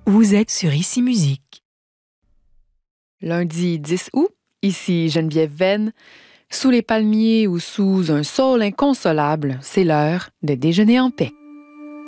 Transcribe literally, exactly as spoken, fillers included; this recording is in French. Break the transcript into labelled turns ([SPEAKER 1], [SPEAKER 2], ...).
[SPEAKER 1] Vous êtes sur Ici Musique.
[SPEAKER 2] Lundi dix août, ici Geneviève Venn. Sous les palmiers ou sous un saule inconsolable, c'est l'heure de déjeuner en paix.